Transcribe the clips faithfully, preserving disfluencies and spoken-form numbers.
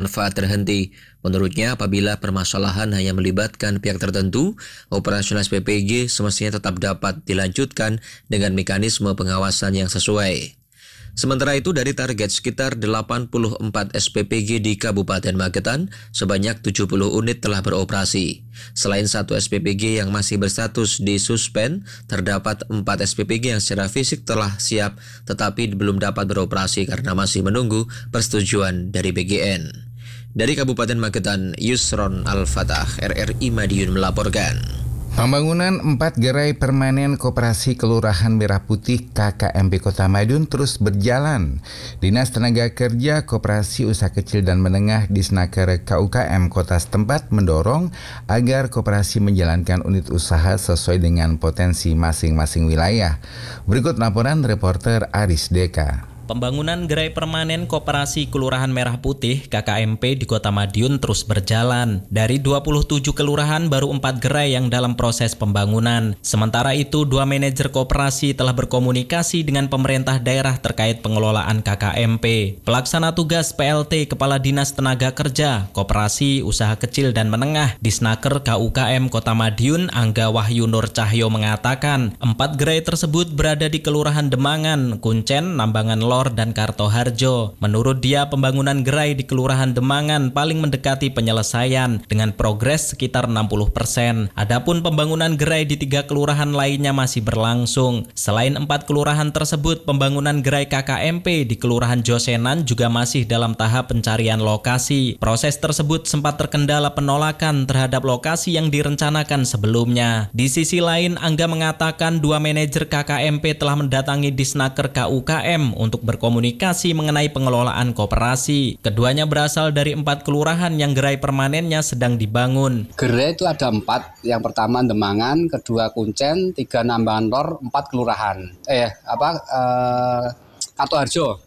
manfaat terhenti. Menurutnya, apabila permasalahan hanya melibatkan pihak tertentu, operasional S P P G semestinya tetap dapat dilanjutkan dengan mekanisme pengawasan yang sesuai. Sementara itu, dari target sekitar delapan puluh empat S P P G di Kabupaten Magetan, sebanyak tujuh puluh unit telah beroperasi. Selain satu S P P G yang masih berstatus disuspend, terdapat empat S P P G yang secara fisik telah siap tetapi belum dapat beroperasi karena masih menunggu persetujuan dari B G N. Dari Kabupaten Magetan, Yusron Al-Fatah, R R I Madiun melaporkan. Pembangunan empat gerai permanen Koperasi Kelurahan Merah Putih K K M P Kota Madiun terus berjalan. Dinas Tenaga Kerja Koperasi Usaha Kecil dan Menengah Disnaker K U K M Kota setempat mendorong agar koperasi menjalankan unit usaha sesuai dengan potensi masing-masing wilayah. Berikut laporan reporter Aris Deka. Pembangunan gerai permanen Koperasi Kelurahan Merah Putih K K M P di Kota Madiun terus berjalan. Dari dua puluh tujuh kelurahan baru empat gerai yang dalam proses pembangunan. Sementara itu, dua manajer koperasi telah berkomunikasi dengan pemerintah daerah terkait pengelolaan K K M P. Pelaksana tugas P L T Kepala Dinas Tenaga Kerja Koperasi Usaha Kecil dan Menengah Disnaker K U K M Kota Madiun, Angga Wahyu Nur Cahyo mengatakan, empat gerai tersebut berada di Kelurahan Demangan, Kuncen, Nambangan Lor, dan Kartoharjo. Menurut dia, pembangunan gerai di Kelurahan Demangan paling mendekati penyelesaian dengan progres sekitar enam puluh persen. Adapun pembangunan gerai di tiga kelurahan lainnya masih berlangsung. Selain empat kelurahan tersebut, pembangunan gerai K K M P di Kelurahan Josenan juga masih dalam tahap pencarian lokasi. Proses tersebut sempat terkendala penolakan terhadap lokasi yang direncanakan sebelumnya. Di sisi lain, Angga mengatakan dua manajer K K M P telah mendatangi Disnaker K U K M untuk berkomunikasi mengenai pengelolaan koperasi. Keduanya berasal dari empat kelurahan yang gerai permanennya sedang dibangun. Gerai itu ada empat. Yang pertama Demangan, kedua Kuncen, tiga Nambangan Lor, empat kelurahan. Eh apa? Eh, Kartoharjo.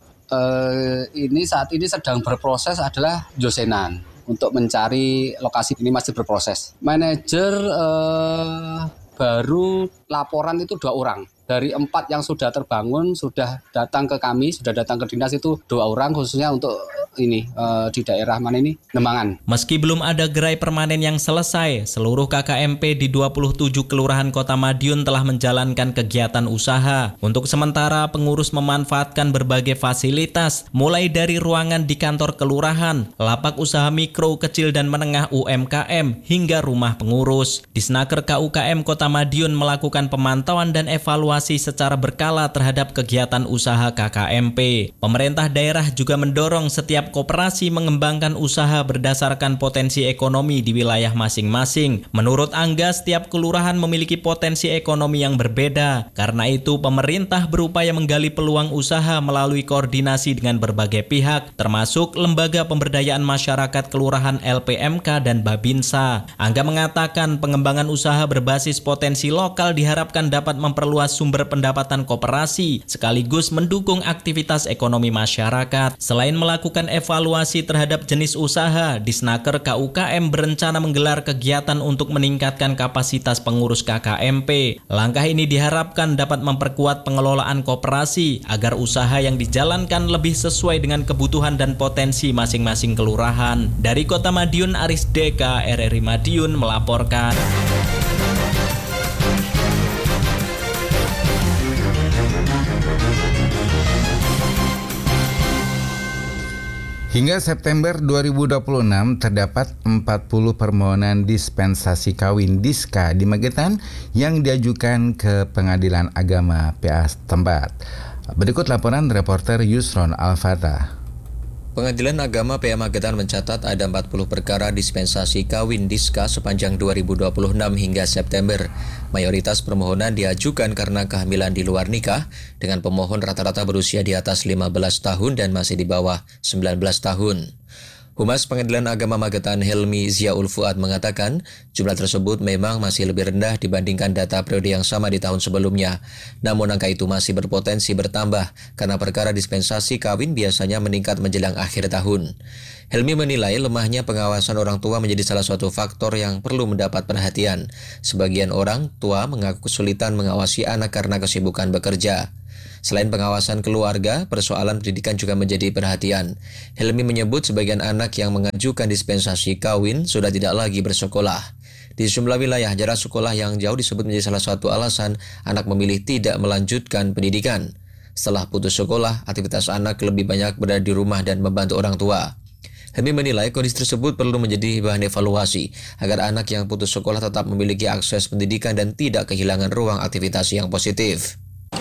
Eh, ini saat ini sedang berproses adalah Josenan untuk mencari lokasi. Ini masih berproses. Manajer eh, baru laporan itu dua orang. Dari empat yang sudah terbangun, sudah datang ke kami, sudah datang ke dinas itu dua orang khususnya untuk ini uh, di daerah mana ini, Demangan. Meski belum ada gerai permanen yang selesai, seluruh K K M P di dua puluh tujuh kelurahan Kota Madiun telah menjalankan kegiatan usaha. Untuk sementara, pengurus memanfaatkan berbagai fasilitas, mulai dari ruangan di kantor kelurahan, lapak usaha mikro, kecil dan menengah U M K M, hingga rumah pengurus. Disnaker K U K M Kota Madiun melakukan pemantauan dan evaluasi secara berkala terhadap kegiatan usaha K K M P. Pemerintah daerah juga mendorong setiap koperasi mengembangkan usaha berdasarkan potensi ekonomi di wilayah masing-masing. Menurut Angga, setiap kelurahan memiliki potensi ekonomi yang berbeda. Karena itu, pemerintah berupaya menggali peluang usaha melalui koordinasi dengan berbagai pihak, termasuk Lembaga Pemberdayaan Masyarakat Kelurahan L P M K dan Babinsa. Angga mengatakan pengembangan usaha berbasis potensi lokal diharapkan dapat memperluas sumber pendapatan koperasi, sekaligus mendukung aktivitas ekonomi masyarakat. Selain melakukan evaluasi terhadap jenis usaha, Disnaker K U K M berencana menggelar kegiatan untuk meningkatkan kapasitas pengurus K K M P. Langkah ini diharapkan dapat memperkuat pengelolaan koperasi agar usaha yang dijalankan lebih sesuai dengan kebutuhan dan potensi masing-masing kelurahan. Dari Kota Madiun, Aris Deka, R R I Madiun melaporkan. Hingga September dua ribu dua puluh enam terdapat empat puluh permohonan dispensasi kawin Diska di Magetan yang diajukan ke Pengadilan Agama P A setempat. Berikut laporan reporter Yusron Al-Fatah. Pengadilan Agama P A Magetan mencatat ada empat puluh perkara dispensasi kawin Diska sepanjang dua ribu dua puluh enam hingga September. Mayoritas permohonan diajukan karena kehamilan di luar nikah dengan pemohon rata-rata berusia di atas lima belas tahun dan masih di bawah sembilan belas tahun. Humas Pengadilan Agama Magetan Helmi Ziaul Fuad mengatakan jumlah tersebut memang masih lebih rendah dibandingkan data periode yang sama di tahun sebelumnya. Namun angka itu masih berpotensi bertambah karena perkara dispensasi kawin biasanya meningkat menjelang akhir tahun. Helmi menilai lemahnya pengawasan orang tua menjadi salah satu faktor yang perlu mendapat perhatian. Sebagian orang tua mengaku kesulitan mengawasi anak karena kesibukan bekerja. Selain pengawasan keluarga, persoalan pendidikan juga menjadi perhatian. Helmi menyebut sebagian anak yang mengajukan dispensasi kawin sudah tidak lagi bersekolah. Di sejumlah wilayah, jarak sekolah yang jauh disebut menjadi salah satu alasan anak memilih tidak melanjutkan pendidikan. Setelah putus sekolah, aktivitas anak lebih banyak berada di rumah dan membantu orang tua. Helmi menilai kondisi tersebut perlu menjadi bahan evaluasi agar anak yang putus sekolah tetap memiliki akses pendidikan dan tidak kehilangan ruang aktivitas yang positif.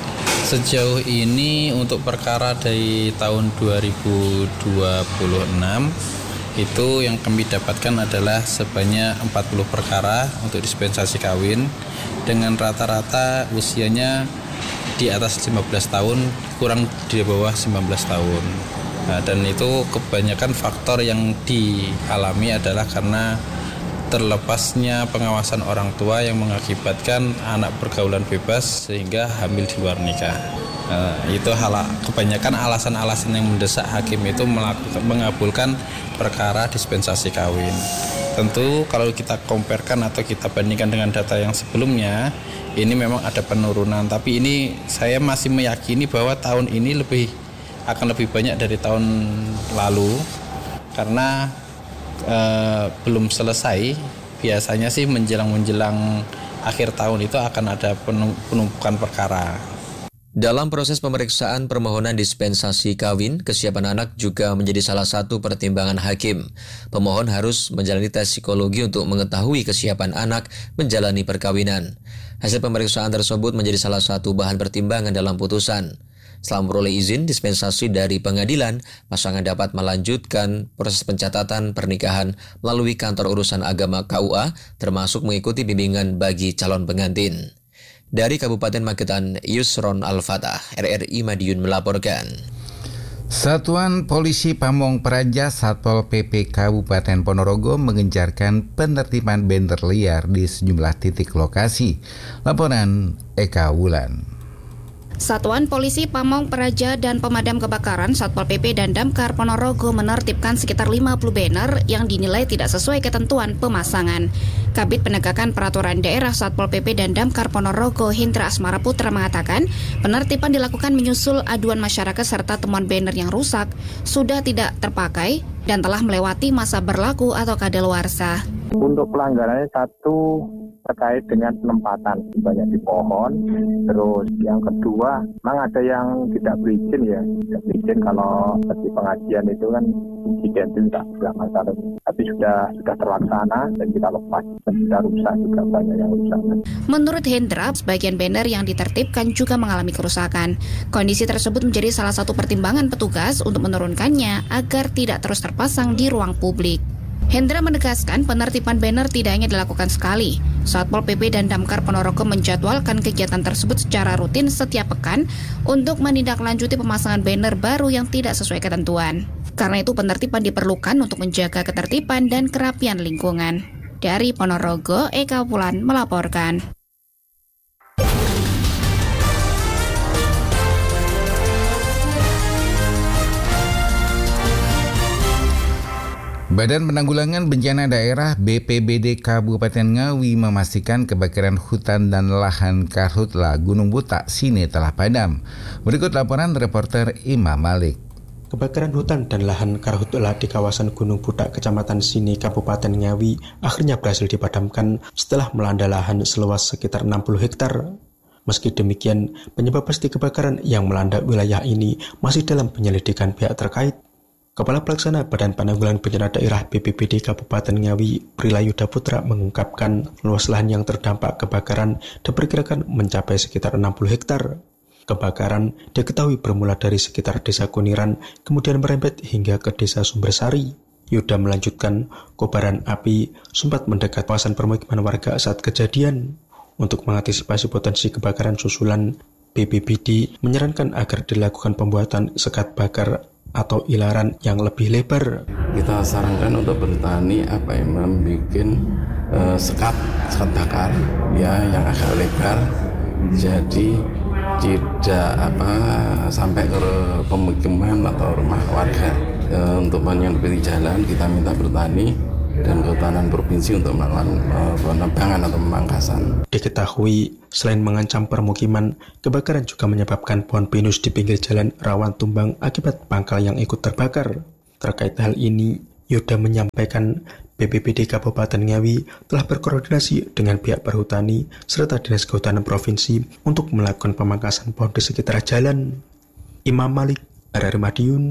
Sejauh ini untuk perkara dari tahun dua ribu dua puluh enam itu yang kami dapatkan adalah sebanyak empat puluh perkara untuk dispensasi kawin dengan rata-rata usianya di atas lima belas tahun, kurang di bawah sembilan belas tahun. Nah, dan itu kebanyakan faktor yang dialami adalah karena terlepasnya pengawasan orang tua yang mengakibatkan anak pergaulan bebas sehingga hamil di luar nikah. Nah, itu hal kebanyakan alasan-alasan yang mendesak hakim itu melakukan, mengabulkan perkara dispensasi kawin. Tentu kalau kita comparekan atau kita bandingkan dengan data yang sebelumnya, ini memang ada penurunan. Tapi ini saya masih meyakini bahwa tahun ini lebih akan lebih banyak dari tahun lalu karena eh, belum selesai. Biasanya sih menjelang-menjelang akhir tahun itu akan ada penumpukan perkara. Dalam proses pemeriksaan permohonan dispensasi kawin, kesiapan anak juga menjadi salah satu pertimbangan hakim. Pemohon harus menjalani tes psikologi untuk mengetahui kesiapan anak menjalani perkawinan. Hasil pemeriksaan tersebut menjadi salah satu bahan pertimbangan dalam putusan. Setelah memperoleh izin dispensasi dari pengadilan, pasangan dapat melanjutkan proses pencatatan pernikahan melalui kantor urusan agama K U A, termasuk mengikuti bimbingan bagi calon pengantin. Dari Kabupaten Magetan, Yusron Al-Fatah, R R I Madiun melaporkan. Satuan Polisi Pamong Praja Satpol P P Kabupaten Ponorogo mengencarkan penertiban banner liar di sejumlah titik lokasi. Laporan Eka Wulan. Satuan Polisi Pamong Praja dan Pemadam Kebakaran Satpol P P dan Damkar Ponorogo menertibkan sekitar lima puluh banner yang dinilai tidak sesuai ketentuan pemasangan. Kabid Penegakan Peraturan Daerah Satpol P P dan Damkar Ponorogo Hindra Asmara Putra mengatakan penertiban dilakukan menyusul aduan masyarakat serta temuan banner yang rusak, sudah tidak terpakai, dan telah melewati masa berlaku atau kadaluarsa. Untuk pelanggarannya satu terkait dengan penempatan banyak di pohon, terus yang kedua memang ada yang tidak berizin ya, tidak berizin kalau di pengajian itu kan insiden itu tidak tidak masalah, tapi sudah sudah terlaksana dan kita lepas dan sudah rusak juga banyak yang rusak. Menurut Hendra, sebagian banner yang ditertibkan juga mengalami kerusakan. Kondisi tersebut menjadi salah satu pertimbangan petugas untuk menurunkannya agar tidak terus terpasang di ruang publik. Hendra menegaskan penertiban banner tidak hanya dilakukan sekali. Satpol P P dan Damkar Ponorogo menjadwalkan kegiatan tersebut secara rutin setiap pekan untuk menindaklanjuti pemasangan banner baru yang tidak sesuai ketentuan. Karena itu penertiban diperlukan untuk menjaga ketertiban dan kerapian lingkungan. Dari Ponorogo, Eka Wulan melaporkan. Badan Penanggulangan Bencana Daerah B P B D Kabupaten Ngawi memastikan kebakaran hutan dan lahan karhutla Gunung Butak Sini telah padam. Berikut laporan reporter Imam Malik. Kebakaran hutan dan lahan karhutla di kawasan Gunung Butak, Kecamatan Sini, Kabupaten Ngawi akhirnya berhasil dipadamkan setelah melanda lahan seluas sekitar enam puluh hektar. Meski demikian, penyebab pasti kebakaran yang melanda wilayah ini masih dalam penyelidikan pihak terkait. Kepala Pelaksana Badan Penanggulangan Bencana Daerah B P B D Kabupaten Ngawi, Prilayuda Putra mengungkapkan luas lahan yang terdampak kebakaran diperkirakan mencapai sekitar enam puluh hektar. Kebakaran diketahui bermula dari sekitar Desa Kuniran, kemudian merembet hingga ke Desa Sumbersari. Yuda melanjutkan, kobaran api sempat mendekat kawasan permukiman warga saat kejadian. Untuk mengantisipasi potensi kebakaran susulan, B P B D menyarankan agar dilakukan pembuatan sekat bakar atau ilaran yang lebih lebar. Kita sarankan untuk bertani apa yang membuat uh, sekat sekat bakar ya yang agak lebar, jadi tidak apa sampai ke pemukiman atau rumah warga. E, untuk menyempit jalan kita minta bertani dan Kehutanan Provinsi untuk melakukan uh, penebangan atau pemangkasan. Diketahui, selain mengancam permukiman, kebakaran juga menyebabkan pohon pinus di pinggir jalan rawan tumbang akibat pangkal yang ikut terbakar. Terkait hal ini, Yoda menyampaikan B P B D Kabupaten Ngawi telah berkoordinasi dengan pihak perhutani serta Dinas Kehutanan Provinsi untuk melakukan pemangkasan pohon di sekitar jalan. Imam Malik, R R Madiun.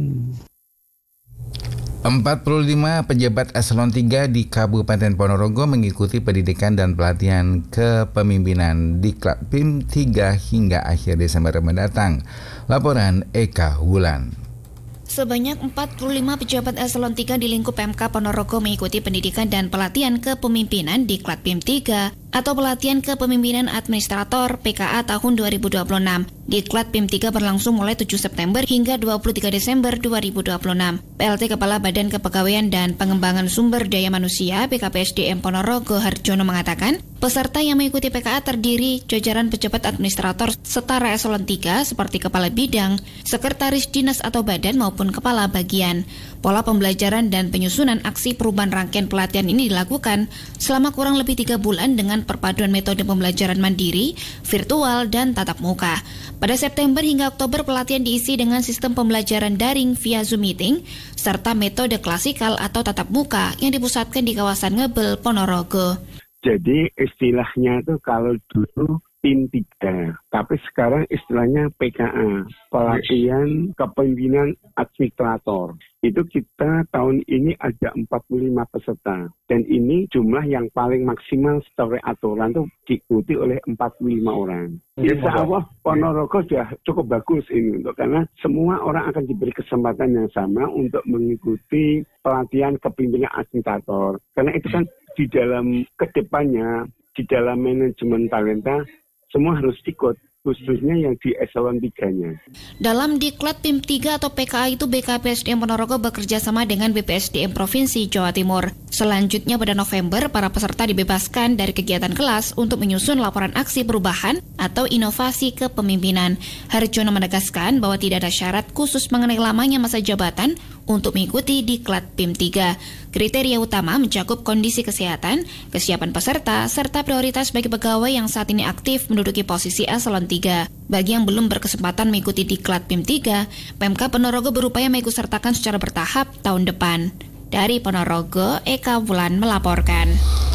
empat puluh lima pejabat eselon tiga di Kabupaten Ponorogo mengikuti pendidikan dan pelatihan kepemimpinan di Klatim tiga hingga akhir Desember mendatang. Laporan Eka Wulan. Sebanyak empat puluh lima pejabat eselon tiga di lingkup P M K Ponorogo mengikuti pendidikan dan pelatihan kepemimpinan di Klatim tiga atau pelatihan kepemimpinan administrator P K A tahun dua ribu dua puluh enam. Di Klatim tiga berlangsung mulai tujuh September hingga dua puluh tiga Desember dua ribu dua puluh enam. P L T Kepala Badan Kepegawaian dan Pengembangan Sumber Daya Manusia B K P S D M Ponorogo Harjono mengatakan, peserta yang mengikuti P K A terdiri jajaran pejabat administrator setara eselon tiga seperti kepala bidang, sekretaris dinas atau badan maupun kepala bagian. Pola pembelajaran dan penyusunan aksi perubahan rangkaian pelatihan ini dilakukan selama kurang lebih tiga bulan dengan perpaduan metode pembelajaran mandiri, virtual, dan tatap muka. Pada September hingga Oktober pelatihan diisi dengan sistem pembelajaran daring via Zoom Meeting, serta metode klasikal atau tatap muka yang dipusatkan di kawasan Ngebel, Ponorogo. Jadi istilahnya itu kalau dulu tim tiga, tapi sekarang istilahnya P K A, pelatihan kepemimpinan administrator. Itu kita tahun ini ada empat puluh lima peserta. Dan ini jumlah yang paling maksimal sesuai aturan itu diikuti oleh empat puluh lima orang. Insya Allah Ponorogo sudah cukup bagus ini untuk karena semua orang akan diberi kesempatan yang sama untuk mengikuti pelatihan kepemimpinan administrator. Karena itu kan di dalam kedepannya, di dalam manajemen talenta, semua harus ikut, khususnya yang di eselon tiga-nya. Dalam Diklat P I M tiga atau P K A itu B K P S D M Ponorogo bekerja sama dengan B P S D M Provinsi Jawa Timur. Selanjutnya pada November, para peserta dibebaskan dari kegiatan kelas untuk menyusun laporan aksi perubahan atau inovasi kepemimpinan. Harjono menegaskan bahwa tidak ada syarat khusus mengenai lamanya masa jabatan untuk mengikuti Diklat P I M tiga. Kriteria utama mencakup kondisi kesehatan, kesiapan peserta, serta prioritas bagi pegawai yang saat ini aktif menduduki posisi eselon tiga. Bagi yang belum berkesempatan mengikuti Diklat P I M tiga, P M K Ponorogo berupaya mengikutsertakan secara bertahap tahun depan. Dari Ponorogo, Eka Wulan melaporkan.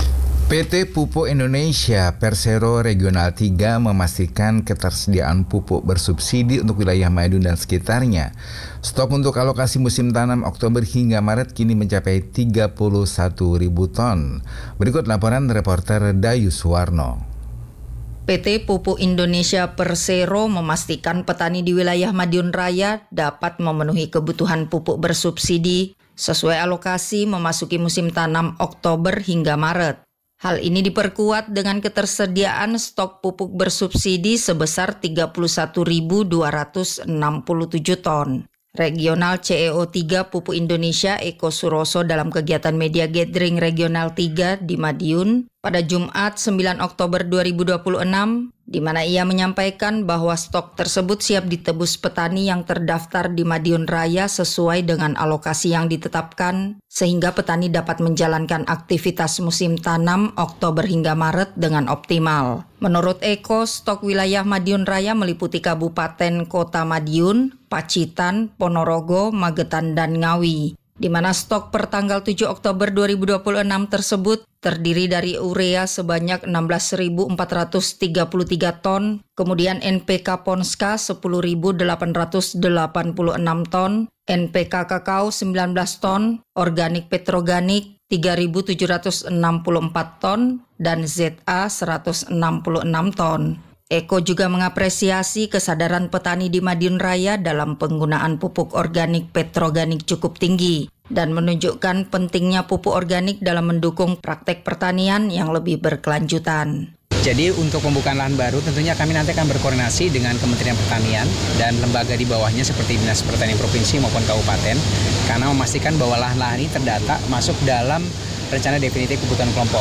P T Pupuk Indonesia Persero Regional tiga memastikan ketersediaan pupuk bersubsidi untuk wilayah Madiun dan sekitarnya. Stok untuk alokasi musim tanam Oktober hingga Maret kini mencapai tiga puluh satu ribu ton. Berikut laporan reporter Dayu Suwarno. P T Pupuk Indonesia Persero memastikan petani di wilayah Madiun Raya dapat memenuhi kebutuhan pupuk bersubsidi sesuai alokasi memasuki musim tanam Oktober hingga Maret. Hal ini diperkuat dengan ketersediaan stok pupuk bersubsidi sebesar tiga puluh satu ribu dua ratus enam puluh tujuh ton. Regional C E O tiga Pupuk Indonesia Eko Suroso dalam kegiatan media gathering Regional tiga di Madiun pada Jumat sembilan Oktober dua ribu dua puluh enam, di mana ia menyampaikan bahwa stok tersebut siap ditebus petani yang terdaftar di Madiun Raya sesuai dengan alokasi yang ditetapkan, sehingga petani dapat menjalankan aktivitas musim tanam Oktober hingga Maret dengan optimal. Menurut Eko, stok wilayah Madiun Raya meliputi Kabupaten Kota Madiun, Pacitan, Ponorogo, Magetan, dan Ngawi, di mana stok per tanggal tujuh Oktober dua ribu dua puluh enam tersebut terdiri dari urea sebanyak enam belas ribu empat ratus tiga puluh tiga ton, kemudian N P K Ponska sepuluh ribu delapan ratus delapan puluh enam ton, N P K Kakao sembilan belas ton, organik petroganik tiga ribu tujuh ratus enam puluh empat ton, dan Z A seratus enam puluh enam ton. Eko juga mengapresiasi kesadaran petani di Madiun Raya dalam penggunaan pupuk organik petroganik cukup tinggi dan menunjukkan pentingnya pupuk organik dalam mendukung praktek pertanian yang lebih berkelanjutan. Jadi untuk pembukaan lahan baru tentunya kami nanti akan berkoordinasi dengan Kementerian Pertanian dan lembaga di bawahnya seperti Dinas Pertanian Provinsi maupun Kabupaten karena memastikan bahwa lahan-lahan ini terdata masuk dalam rencana definitif kebutuhan kelompok.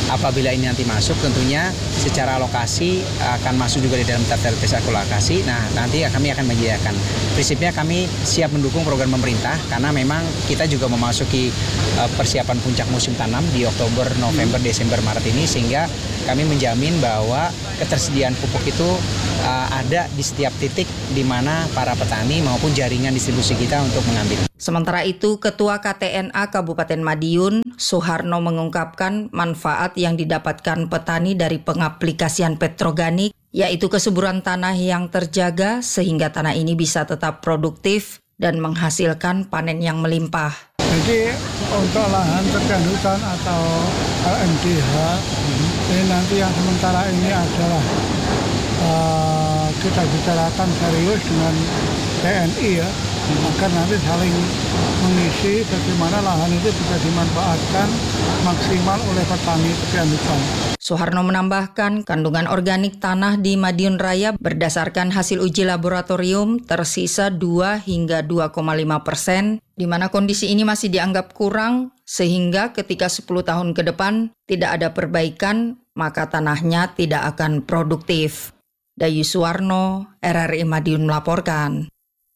apabila ini nanti masuk tentunya secara alokasi akan masuk juga di dalam tata tes alokasi. Nah, nanti kami akan menyediakan. Prinsipnya kami siap mendukung program pemerintah karena memang kita juga memasuki uh, persiapan puncak musim tanam di Oktober, November, Desember, Maret ini, sehingga kami menjamin bahwa ketersediaan pupuk itu uh, ada di setiap titik di mana para petani maupun jaringan distribusi kita untuk mengambil. Sementara itu, Ketua K T N A Kabupaten Madiun, Suharno, mengungkapkan manfaat yang didapatkan petani dari pengaplikasian petroganik, yaitu kesuburan tanah yang terjaga sehingga tanah ini bisa tetap produktif dan menghasilkan panen yang melimpah. Jadi untuk lahan tersediaan hutan atau L M D H, ini nanti yang sementara ini adalah uh, kita bicarakan serius dengan T N I ya, agar nanti saling mengisi bagaimana lahan itu bisa dimanfaatkan maksimal oleh petani tersediaan hutan. Suharno menambahkan kandungan organik tanah di Madiun Raya berdasarkan hasil uji laboratorium tersisa dua hingga dua koma lima persen, di mana kondisi ini masih dianggap kurang sehingga ketika sepuluh tahun ke depan tidak ada perbaikan maka tanahnya tidak akan produktif. Dayu Suwarno, R R I Madiun melaporkan.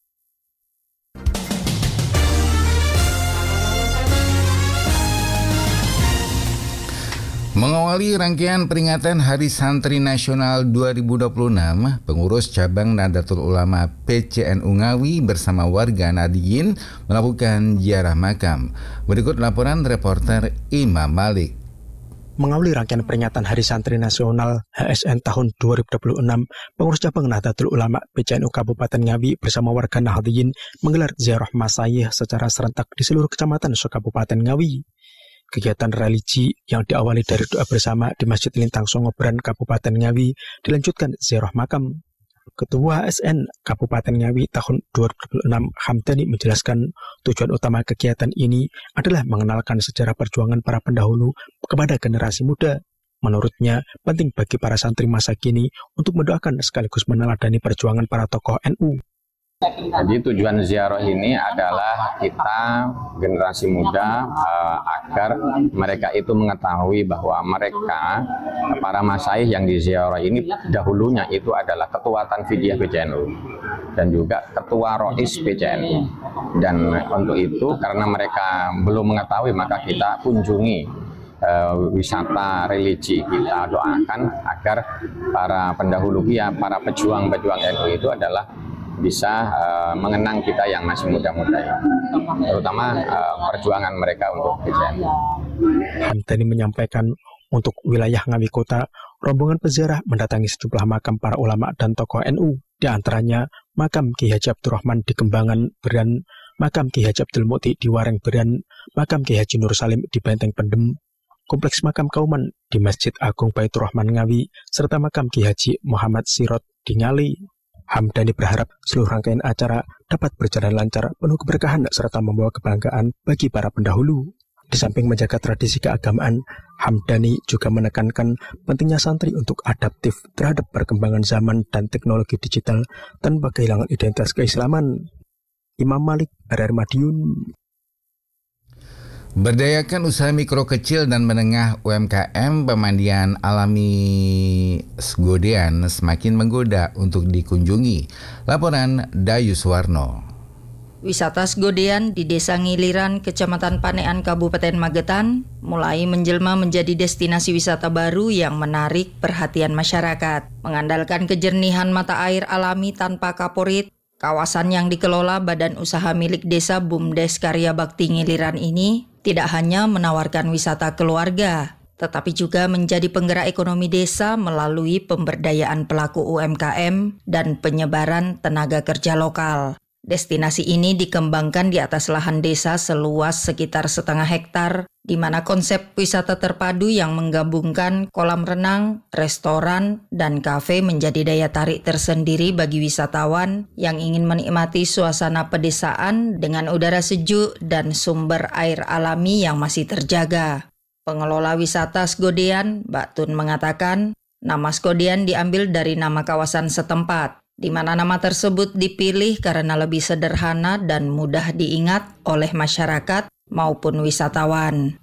Mengawali rangkaian peringatan Hari Santri Nasional dua ribu dua puluh enam, pengurus cabang Nahdlatul Ulama P C N U Ngawi bersama warga Nadiyin melakukan ziarah makam. Berikut laporan reporter Imam Malik. Mengawali rangkaian peringatan Hari Santri Nasional H S N tahun dua ribu dua puluh enam, pengurus cabang Nahdlatul Ulama P C N U Kabupaten Ngawi bersama warga Nahdiyin menggelar ziarah masyayikh secara serentak di seluruh kecamatan se-Kabupaten Ngawi. Kegiatan religi yang diawali dari doa bersama di Masjid Lintang Songobran Kabupaten Ngawi dilanjutkan ziarah makam. Ketua H S N Kabupaten Ngawi tahun dua ribu dua puluh enam Hamdani menjelaskan tujuan utama kegiatan ini adalah mengenalkan sejarah perjuangan para pendahulu kepada generasi muda. Menurutnya penting bagi para santri masa kini untuk mendoakan sekaligus meneladani perjuangan para tokoh N U. Jadi tujuan ziarah ini adalah kita generasi muda uh, agar mereka itu mengetahui bahwa mereka para masyayikh yang diziarah ini dahulunya itu adalah ketua Tanfidiyah P C N U dan juga ketua Rois P C N U. Dan untuk itu karena mereka belum mengetahui maka kita kunjungi uh, wisata religi, kita doakan agar para pendahulu ya para pejuang-pejuang N U itu adalah bisa uh, mengenang kita yang masih muda-muda ya, terutama uh, perjuangan mereka untuk P C N U. Hamdani menyampaikan untuk wilayah Ngawi Kota, rombongan peziarah mendatangi sejumlah makam para ulama dan tokoh N U, di antaranya makam Ki Haji Abdurrahman di Kembangan, Beran, makam Ki Haji Abdul Mukti di Wareng, Beran, makam Ki Haji Nur Salim di Benteng Pendem, kompleks makam Kauman di Masjid Agung Baitur Rahman Ngawi, serta makam Ki Haji Muhammad Sirot di Ngali. Hamdani berharap seluruh rangkaian acara dapat berjalan lancar, penuh keberkahan, serta membawa kebanggaan bagi para pendahulu. Di samping menjaga tradisi keagamaan, Hamdani juga menekankan pentingnya santri untuk adaptif terhadap perkembangan zaman dan teknologi digital tanpa kehilangan identitas keislaman. Imam Malik, R R I Madiun. Berdayakan usaha mikro kecil dan menengah U M K M pemandian alami Sgodean semakin menggoda untuk dikunjungi. Laporan Dayu Suwarno. Wisata Sgodean di Desa Ngiliran, Kecamatan Panean, Kabupaten Magetan mulai menjelma menjadi destinasi wisata baru yang menarik perhatian masyarakat. Mengandalkan kejernihan mata air alami tanpa kaporit, kawasan yang dikelola Badan Usaha milik Desa Bumdes Karya Bakti Ngiliran ini tidak hanya menawarkan wisata keluarga, tetapi juga menjadi penggerak ekonomi desa melalui pemberdayaan pelaku U M K M dan penyebaran tenaga kerja lokal. Destinasi ini dikembangkan di atas lahan desa seluas sekitar setengah hektar, di mana konsep wisata terpadu yang menggabungkan kolam renang, restoran, dan kafe menjadi daya tarik tersendiri bagi wisatawan yang ingin menikmati suasana pedesaan dengan udara sejuk dan sumber air alami yang masih terjaga. Pengelola wisata Sgodean, Mbak Tun, mengatakan nama Sgodean diambil dari nama kawasan setempat, di mana nama tersebut dipilih karena lebih sederhana dan mudah diingat oleh masyarakat maupun wisatawan.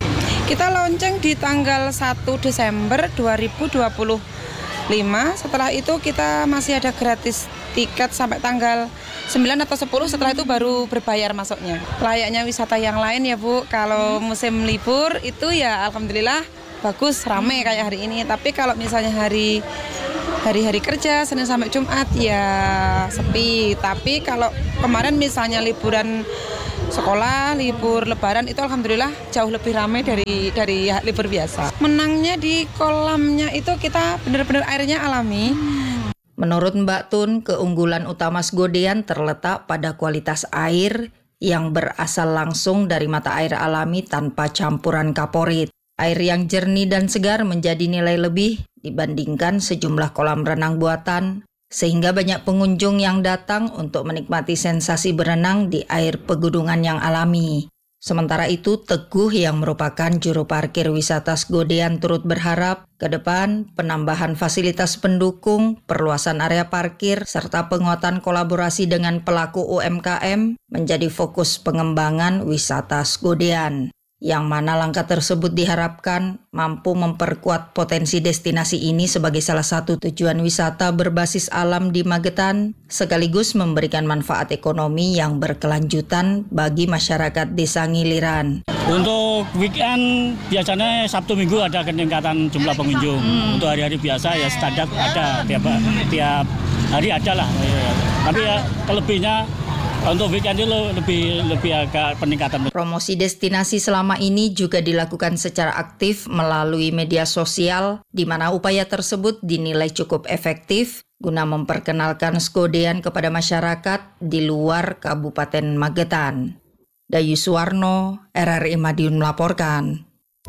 Kita launching di tanggal satu Desember dua ribu dua puluh lima. Setelah itu kita masih ada gratis tiket sampai tanggal sembilan atau sepuluh. Setelah itu baru berbayar masuknya. Layaknya wisata yang lain ya Bu. Kalau musim libur itu ya alhamdulillah bagus, rame kayak hari ini. Tapi kalau misalnya hari hari-hari kerja Senin sampai Jumat ya sepi. Tapi kalau kemarin misalnya liburan sekolah, libur lebaran itu alhamdulillah jauh lebih ramai dari dari libur biasa. Menangnya di kolamnya itu kita benar-benar airnya alami. Menurut Mbak Tun, keunggulan utama Sgodean terletak pada kualitas air yang berasal langsung dari mata air alami tanpa campuran kaporit. Air yang jernih dan segar menjadi nilai lebih dibandingkan sejumlah kolam renang buatan, sehingga banyak pengunjung yang datang untuk menikmati sensasi berenang di air pegunungan yang alami. Sementara itu, Teguh yang merupakan juru parkir wisata Sgodean turut berharap ke depan penambahan fasilitas pendukung, perluasan area parkir, serta penguatan kolaborasi dengan pelaku U M K M menjadi fokus pengembangan wisata Sgodean. Yang mana langkah tersebut diharapkan mampu memperkuat potensi destinasi ini sebagai salah satu tujuan wisata berbasis alam di Magetan, sekaligus memberikan manfaat ekonomi yang berkelanjutan bagi masyarakat Desa Ngiliran. Untuk weekend biasanya Sabtu Minggu ada peningkatan jumlah pengunjung. Hmm. Untuk hari-hari biasa ya standar ada, tiap, tiap hari ada lah. Tapi ya kelebihnya untuk weekend itu lebih lebih agak peningkatan. Promosi destinasi selama ini juga dilakukan secara aktif melalui media sosial, di mana upaya tersebut dinilai cukup efektif guna memperkenalkan Sgodean kepada masyarakat di luar Kabupaten Magetan. Dayu Suwarno, R R I Madiun melaporkan.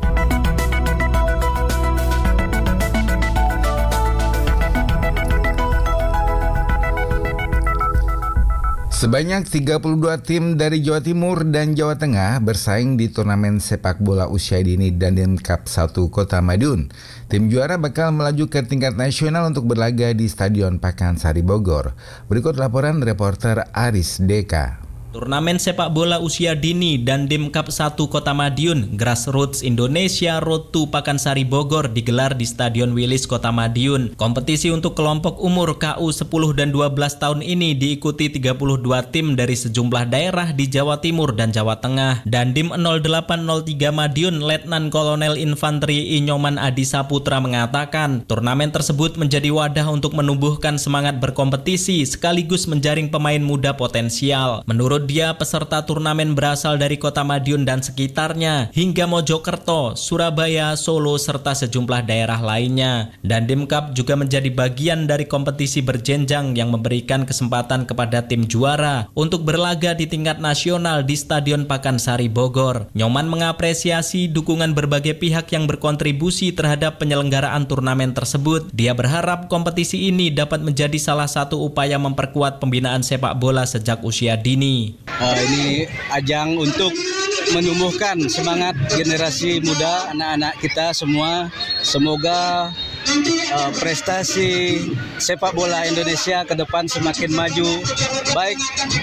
Sebanyak tiga puluh dua tim dari Jawa Timur dan Jawa Tengah bersaing di turnamen sepak bola usia dini Dandim Cup satu Kota Madiun. Tim juara bakal melaju ke tingkat nasional untuk berlaga di Stadion Pakansari Bogor. Berikut laporan reporter Aris Deka. Turnamen sepak bola usia dini Dandim Cup satu Kota Madiun Grassroots Indonesia Road to Pakansari Bogor digelar di Stadion Wilis Kota Madiun. Kompetisi untuk kelompok umur K U sepuluh dan dua belas tahun ini diikuti tiga puluh dua tim dari sejumlah daerah di Jawa Timur dan Jawa Tengah. Dandim nol delapan nol tiga Madiun Letnan Kolonel Infanteri Inyoman Adi Saputra mengatakan, turnamen tersebut menjadi wadah untuk menumbuhkan semangat berkompetisi sekaligus menjaring pemain muda potensial. Menurut dia, peserta turnamen berasal dari Kota Madiun dan sekitarnya hingga Mojokerto, Surabaya, Solo, serta sejumlah daerah lainnya. Dandim Cup juga menjadi bagian dari kompetisi berjenjang yang memberikan kesempatan kepada tim juara untuk berlaga di tingkat nasional di Stadion Pakansari Bogor. Nyoman mengapresiasi dukungan berbagai pihak yang berkontribusi terhadap penyelenggaraan turnamen tersebut. Dia berharap kompetisi ini dapat menjadi salah satu upaya memperkuat pembinaan sepak bola sejak usia dini. Uh, ini ajang untuk menumbuhkan semangat generasi muda, anak-anak kita semua. Semoga uh, prestasi sepak bola Indonesia ke depan semakin maju, baik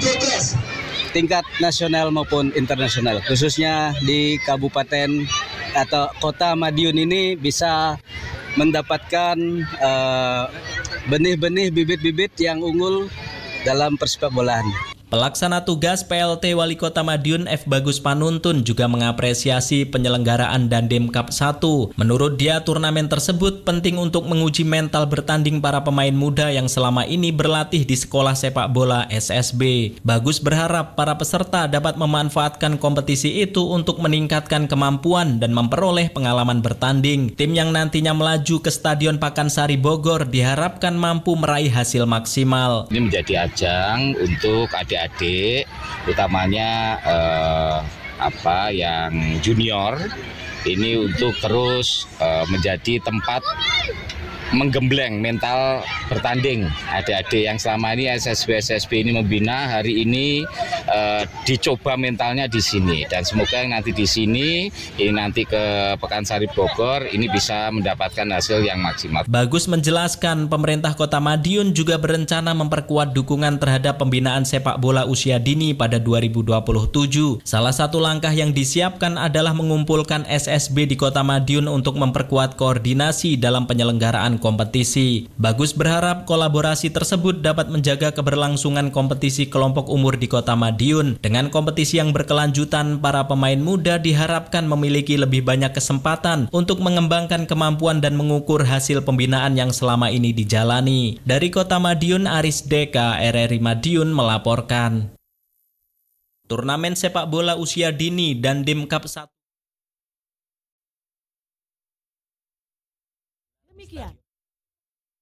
tingkat nasional maupun internasional. Khususnya di Kabupaten atau Kota Madiun ini bisa mendapatkan uh, benih-benih bibit-bibit yang unggul dalam persepak bolaan. Pelaksana tugas P L T Wali Kota Madiun F. Bagus Panuntun juga mengapresiasi penyelenggaraan Dandim Cup satu. Menurut dia, turnamen tersebut penting untuk menguji mental bertanding para pemain muda yang selama ini berlatih di sekolah sepak bola S S B. Bagus berharap para peserta dapat memanfaatkan kompetisi itu untuk meningkatkan kemampuan dan memperoleh pengalaman bertanding. Tim yang nantinya melaju ke Stadion Pakansari Bogor diharapkan mampu meraih hasil maksimal. Ini menjadi ajang untuk adik adik utamanya eh, apa yang junior ini untuk terus eh, menjadi tempat menggembleng mental bertanding adik-adik yang selama ini S S B S S B ini membina, hari ini uh, dicoba mentalnya di sini, dan semoga yang nanti di sini ini nanti ke Pekansari Bogor ini bisa mendapatkan hasil yang maksimal. Bagus menjelaskan pemerintah Kota Madiun juga berencana memperkuat dukungan terhadap pembinaan sepak bola usia dini pada dua ribu dua puluh tujuh. Salah satu langkah yang disiapkan adalah mengumpulkan S S B di Kota Madiun untuk memperkuat koordinasi dalam penyelenggaraan kompetisi. Bagus berharap kolaborasi tersebut dapat menjaga keberlangsungan kompetisi kelompok umur di Kota Madiun. Dengan kompetisi yang berkelanjutan, para pemain muda diharapkan memiliki lebih banyak kesempatan untuk mengembangkan kemampuan dan mengukur hasil pembinaan yang selama ini dijalani. Dari Kota Madiun, Aris Deka, R R I Madiun melaporkan. Turnamen sepak bola usia dini dan Dim Cup satu. Demikian